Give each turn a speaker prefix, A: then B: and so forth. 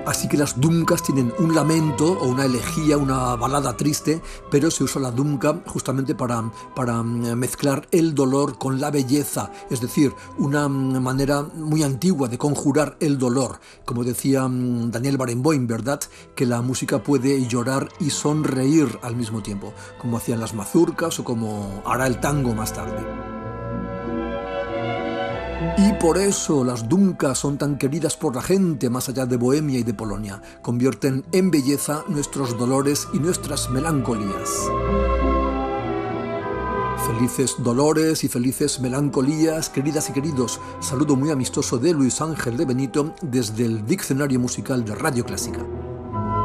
A: Así que las dunkas tienen un lamento o una elegía, una balada triste, pero se usa la dunka justamente para mezclar el dolor con la belleza, es decir, una manera muy antigua de conjurar el dolor. Como decía Daniel Barenboim, ¿verdad? Que la música puede llorar y sonreír al mismo tiempo, como hacían las mazurcas o como hará el tango más tarde. Y por eso las dunkas son tan queridas por la gente más allá de Bohemia y de Polonia. Convierten en belleza nuestros dolores y nuestras melancolías. Felices dolores y felices melancolías, queridas y queridos. Saludo muy amistoso de Luis Ángel de Benito desde el Diccionario Musical de Radio Clásica.